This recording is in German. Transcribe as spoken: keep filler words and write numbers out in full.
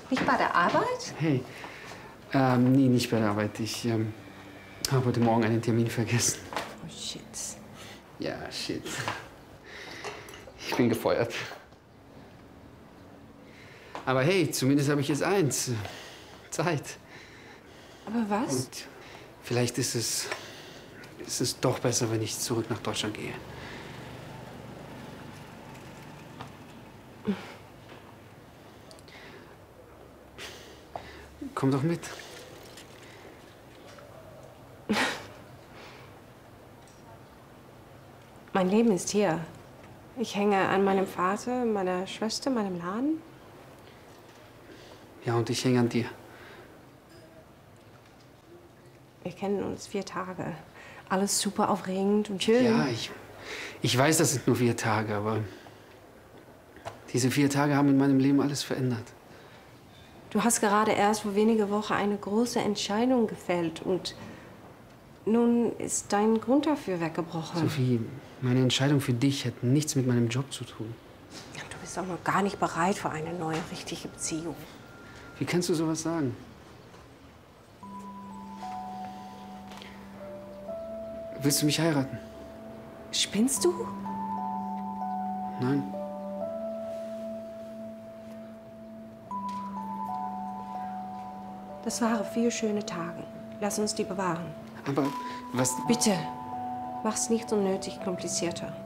Nicht bei der Arbeit? Hey, ähm, nee, nicht bei der Arbeit. Ich ähm, habe heute Morgen einen Termin vergessen. Oh, shit. Ja, shit. Ich bin gefeuert. Aber hey, zumindest habe ich jetzt eins. Zeit. Aber was? Und vielleicht ist es, ist es doch besser, wenn ich zurück nach Deutschland gehe. Komm doch mit. Mein Leben ist hier. Ich hänge an meinem Vater, meiner Schwester, meinem Laden. Ja, und ich hänge an dir. Wir kennen uns vier Tage. Alles super aufregend und schön. Ja, ich, ich weiß, das sind nur vier Tage, aber diese vier Tage haben in meinem Leben alles verändert. Du hast gerade erst vor wenigen Wochen eine große Entscheidung gefällt und nun ist dein Grund dafür weggebrochen. Sophie, meine Entscheidung für dich hat nichts mit meinem Job zu tun. Ja, du bist doch noch gar nicht bereit für eine neue, richtige Beziehung. Wie kannst du sowas sagen? Willst du mich heiraten? Spinnst du? Nein. Das waren vier schöne Tage. Lass uns die bewahren. Aber was... Bitte, mach's nicht unnötig komplizierter.